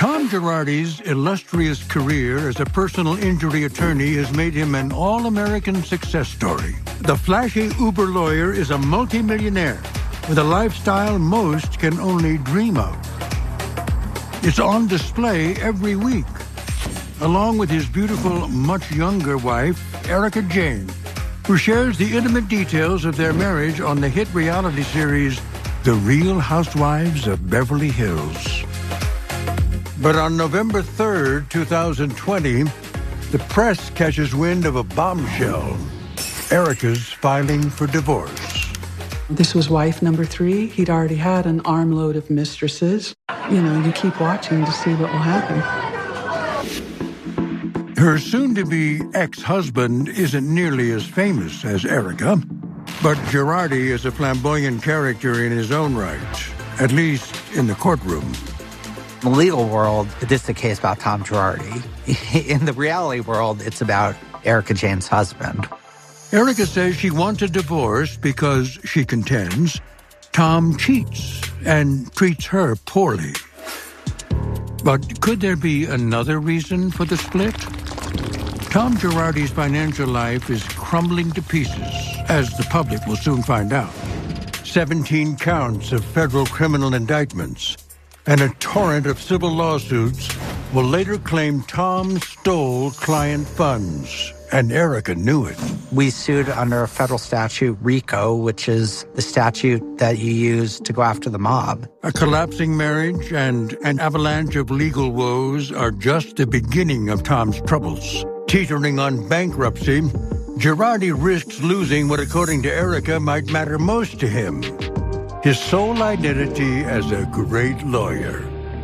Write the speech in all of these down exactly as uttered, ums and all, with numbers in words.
Tom Girardi's illustrious career as a personal injury attorney has made him an all-American success story. The flashy Uber lawyer is a multimillionaire with a lifestyle most can only dream of. It's on display every week, along with his beautiful, much younger wife, Erika Jayne, who shares the intimate details of their marriage on the hit reality series, The Real Housewives of Beverly Hills. But on November third, two thousand twenty, the press catches wind of a bombshell. Erika's filing for divorce. This was wife number three. He'd already had an armload of mistresses. You know, you keep watching to see what will happen. Her soon-to-be ex-husband isn't nearly as famous as Erika, but Girardi is a flamboyant character in his own right, at least in the courtroom. In the legal world, this is a case about Tom Girardi. In the reality world, it's about Erika Jayne's husband. Erika says she wants a divorce because, she contends, Tom cheats and treats her poorly. But could there be another reason for the split? Tom Girardi's financial life is crumbling to pieces, as the public will soon find out. seventeen counts of federal criminal indictments and a torrent of civil lawsuits will later claim Tom stole client funds, and Erika knew it. We sued under a federal statute, RICO, which is the statute that you use to go after the mob. A collapsing marriage and an avalanche of legal woes are just the beginning of Tom's troubles. Teetering on bankruptcy, Girardi risks losing what, according to Erika, might matter most to him: his sole identity as a great lawyer.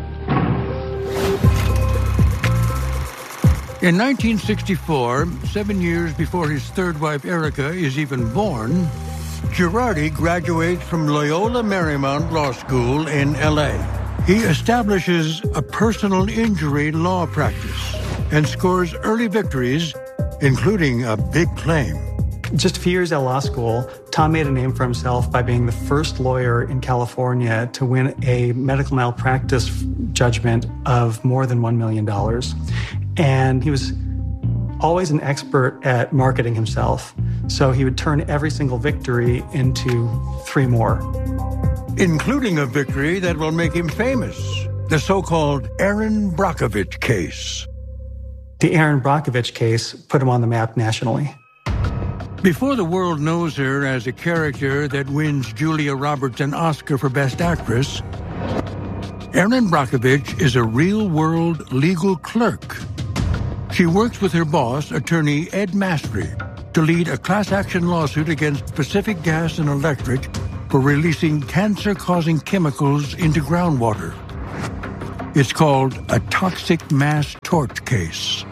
In nineteen sixty-four, seven years before his third wife Erika is even born, Girardi graduates from Loyola Marymount Law School in L A. He establishes a personal injury law practice and scores early victories, including a big claim. Just a few years at law school, Tom made a name for himself by being the first lawyer in California to win a medical malpractice judgment of more than one million dollars. And he was always an expert at marketing himself. So he would turn every single victory into three more. Including a victory that will make him famous, the so-called Erin Brockovich case. The Erin Brockovich case put him on the map nationally. Before the world knows her as a character that wins Julia Roberts an Oscar for Best Actress, Erin Brockovich is a real-world legal clerk. She works with her boss, attorney Ed Mastry, to lead a class-action lawsuit against Pacific Gas and Electric for releasing cancer-causing chemicals into groundwater. It's called a toxic mass tort case.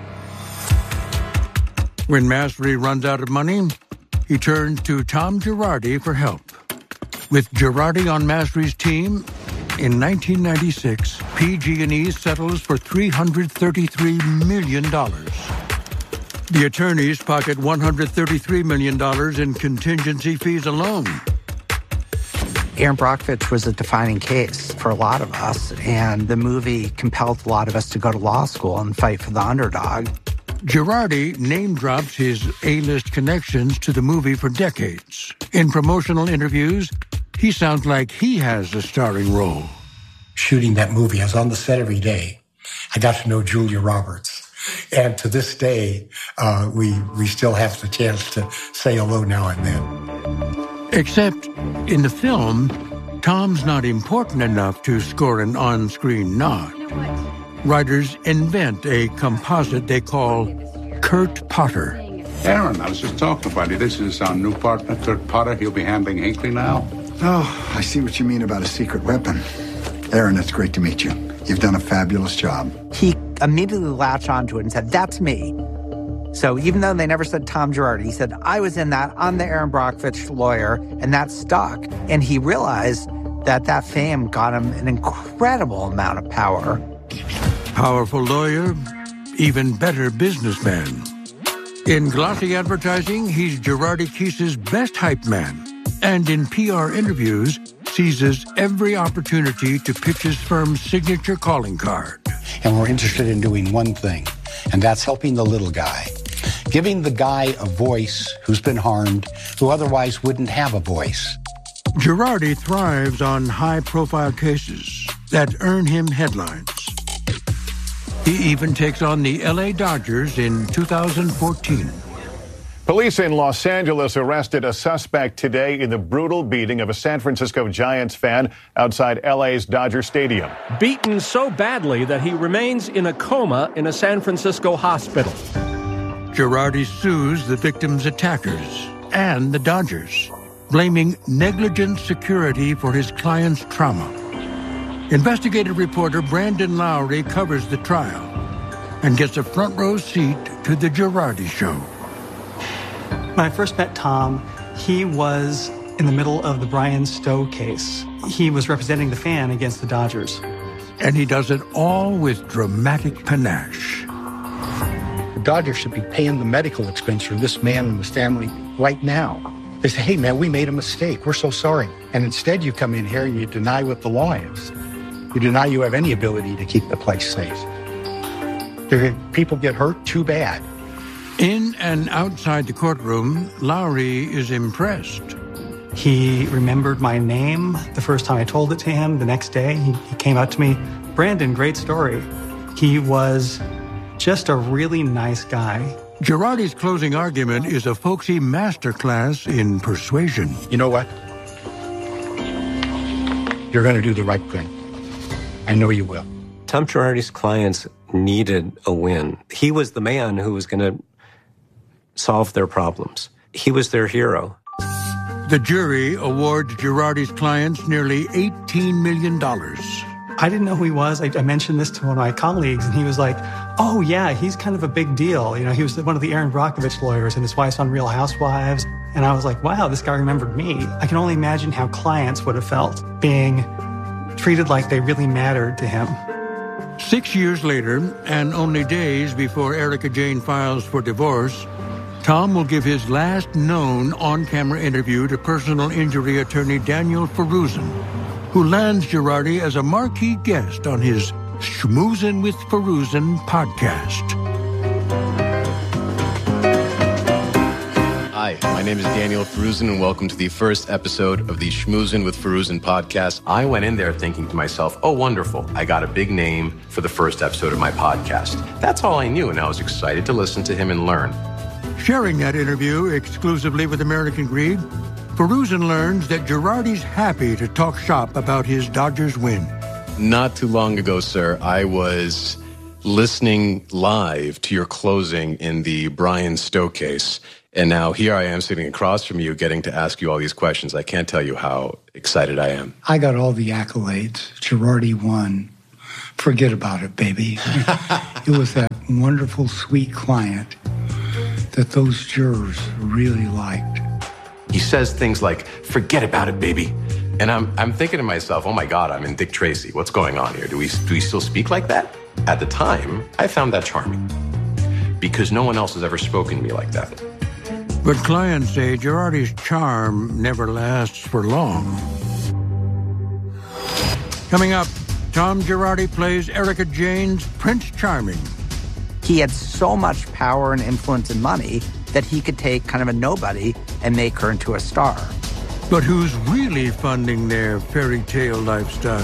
When Mastry runs out of money, he turns to Tom Girardi for help. With Girardi on Mastry's team, in nineteen ninety-six, P G and E settles for three hundred thirty-three million dollars. The attorneys pocket one hundred thirty-three million dollars in contingency fees alone. Erin Brockovich was a defining case for a lot of us, and the movie compelled a lot of us to go to law school and fight for the underdog. Girardi name-drops his A-list connections to the movie for decades. In promotional interviews, he sounds like he has a starring role. Shooting that movie, I was on the set every day. I got to know Julia Roberts. And to this day, uh, we, we still have the chance to say hello now and then. Except, in the film, Tom's not important enough to score an on-screen nod. Writers invent a composite they call Kurt Potter. Erin, I was just talking about you. This is our new partner, Kurt Potter. He'll be handling Hinckley now. Oh, I see what you mean about a secret weapon. Erin, it's great to meet you. You've done a fabulous job. He immediately latched onto it and said, "That's me." So even though they never said Tom Girardi, he said, "I was in that. I'm the Erin Brockovich lawyer," and that stuck. And he realized that that fame got him an incredible amount of power. Powerful lawyer, even better businessman. In glossy advertising, he's Girardi Keese's best hype man. And in P R interviews, seizes every opportunity to pitch his firm's signature calling card. and we're interested in doing one thing, and that's helping the little guy. Giving the guy a voice who's been harmed, who otherwise wouldn't have a voice. Girardi thrives on high-profile cases that earn him headlines. He even takes on the L A Dodgers in two thousand fourteen. Police in Los Angeles arrested a suspect today in the brutal beating of a San Francisco Giants fan outside L A's Dodger Stadium. Beaten so badly that he remains in a coma in a San Francisco hospital. Girardi sues the victim's attackers and the Dodgers, blaming negligent security for his client's trauma. Investigative reporter Brandon Lowry covers the trial and gets a front row seat to the Girardi show. When I first met Tom, he was in the middle of the Brian Stowe case. He was representing the fan against the Dodgers. And he does it all with dramatic panache. The Dodgers should be paying the medical expense for this man and his family right now. They say, hey, man, we made a mistake. We're so sorry. And instead you come in here and you deny what the law is. You deny you have any ability to keep the place safe. There, people get hurt, too bad. In and outside the courtroom, Lowry is impressed. He remembered my name the first time I told it to him. The next day, he, he came up to me, Brandon, great story. He was just a really nice guy. Girardi's closing argument is a folksy masterclass in persuasion. You know what? You're going to do the right thing. I know you will. Tom Girardi's clients needed a win. He was the man who was going to solve their problems. He was their hero. The jury awards Girardi's clients nearly eighteen million dollars. I didn't know who he was. I, I mentioned this to one of my colleagues, and he was like, oh, yeah, he's kind of a big deal. You know, he was one of the Aaron Brockovich lawyers, and his wife's on Real Housewives. And I was like, wow, this guy remembered me. I can only imagine how clients would have felt being treated like they really mattered to him. Six years later, and only days before Erika Jayne files for divorce, Tom will give his last known on-camera interview to personal injury attorney Daniel Feruzin, who lands Girardi as a marquee guest on his Schmoozin' with Feruzin podcast. Hi, my name is Daniel Feruzin, and welcome to the first episode of the Schmoozin' with Feruzin podcast. I went in there thinking to myself, oh, wonderful, I got a big name for the first episode of my podcast. That's all I knew, and I was excited to listen to him and learn. Sharing that interview exclusively with American Greed, Feruzin learns that Girardi's happy to talk shop about his Dodgers win. Not too long ago, sir, I was listening live to your closing in the Brian Stowe case, and now here I am sitting across from you getting to ask you all these questions. I can't tell you how excited I am. I got all the accolades. Girardi won. Forget about it, baby. It was that wonderful, sweet client that those jurors really liked. He says things like, forget about it, baby. And I'm I'm thinking to myself, oh my God, I'm in Dick Tracy. What's going on here? Do we do we still speak like that? At the time, I found that charming because no one else has ever spoken to me like that. But clients say Girardi's charm never lasts for long. Coming up, Tom Girardi plays Erika Jayne's Prince Charming. He had so much power and influence and money that he could take kind of a nobody and make her into a star. But who's really funding their fairy tale lifestyle?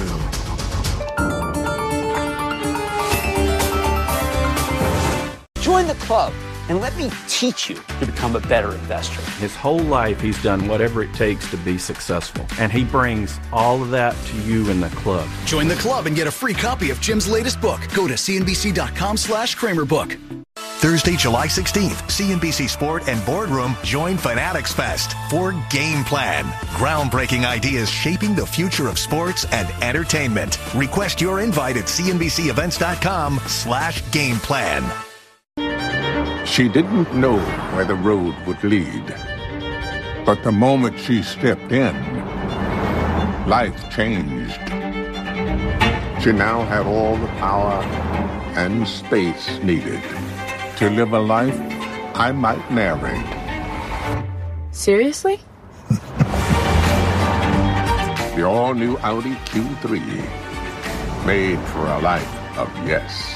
Join the club and let me teach you to become a better investor. His whole life, he's done whatever it takes to be successful. And he brings all of that to you in the club. Join the club and get a free copy of Jim's latest book. Go to cnbc.com slash Kramer book. Thursday, July sixteenth, C N B C Sport and Boardroom join Fanatics Fest for Game Plan. Groundbreaking ideas shaping the future of sports and entertainment. Request your invite at cnbcevents.com slash game plan. She didn't know where the road would lead. But the moment she stepped in, life changed. She now had all the power and space needed to live a life I might marry. Seriously? The all-new Audi Q three, made for a life of yes.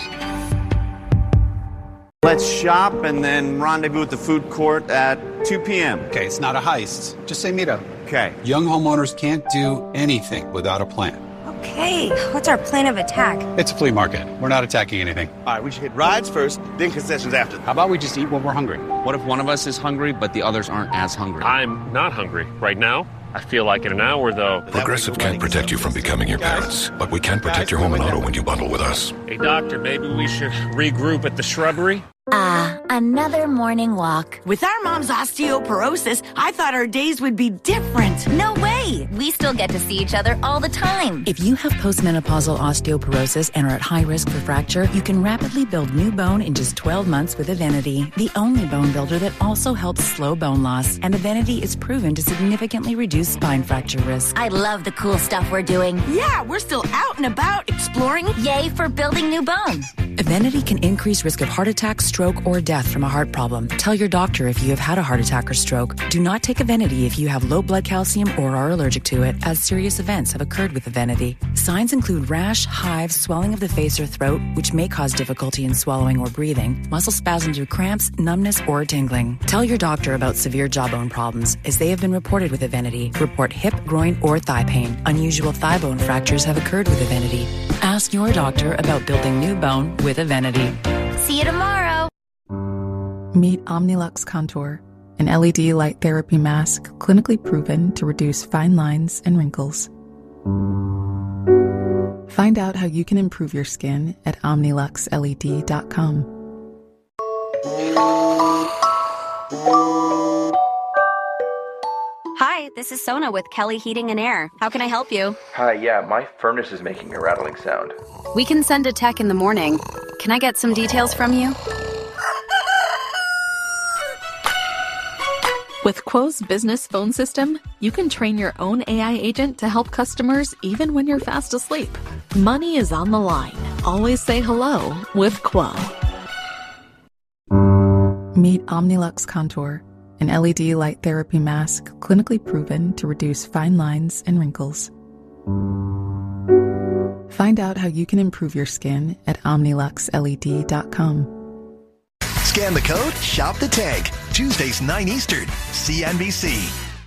Let's shop and then rendezvous at the food court at two p.m. Okay, it's not a heist. Just say meet up. Okay. Young homeowners can't do anything without a plan. Okay, what's our plan of attack? It's a flea market. We're not attacking anything. All right, we should hit rides first, then concessions after. How about we just eat when we're hungry? What if one of us is hungry, but the others aren't as hungry? I'm not hungry right now. I feel like in an hour, though. Progressive can't protect you from becoming your parents, but we can protect your home and auto when you bundle with us. Hey, doctor, maybe we should regroup at the shrubbery? Ah, uh, another morning walk. With our mom's osteoporosis, I thought our days would be different. No way! We still get to see each other all the time. If you have postmenopausal osteoporosis and are at high risk for fracture, you can rapidly build new bone in just twelve months with Evenity, the only bone builder that also helps slow bone loss. And Evenity is proven to significantly reduce spine fracture risk. I love the cool stuff we're doing. Yeah, we're still out and about exploring. Yay for building new bone. Evenity can increase risk of heart attack, stroke, or death from a heart problem. Tell your doctor if you have had a heart attack or stroke. Do not take Evenity if you have low blood calcium or are allergic to it, as serious events have occurred with Evenity. Signs include rash, hives, swelling of the face or throat, which may cause difficulty in swallowing or breathing, muscle spasms or cramps, numbness, or tingling. Tell your doctor about severe jawbone problems, as they have been reported with Evenity. Report hip, groin, or thigh pain. Unusual thigh bone fractures have occurred with Evenity. Ask your doctor about building new bone with Evenity. See you tomorrow. Meet Omnilux Contour, an L E D light therapy mask clinically proven to reduce fine lines and wrinkles. Find out how you can improve your skin at omnilux L E D dot com. Hi, this is Sona with Kelly Heating and Air. How can I help you? Hi, yeah, my furnace is making a rattling sound. We can send a tech in the morning. Can I get some details from you? With Quo's business phone system, you can train your own A I agent to help customers even when you're fast asleep. Money is on the line. Always say hello with Quo. Meet Omnilux Contour, an L E D light therapy mask clinically proven to reduce fine lines and wrinkles. Find out how you can improve your skin at omnilux L E D dot com. Scan the code, shop the tag. Tuesdays, nine Eastern, C N B C.